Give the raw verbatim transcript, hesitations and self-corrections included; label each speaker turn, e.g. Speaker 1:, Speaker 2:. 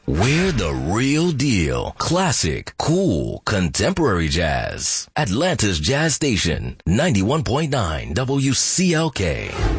Speaker 1: We're the real deal. Classic, cool, contemporary jazz. Atlanta's Jazz Station, ninety-one point nine W C L K.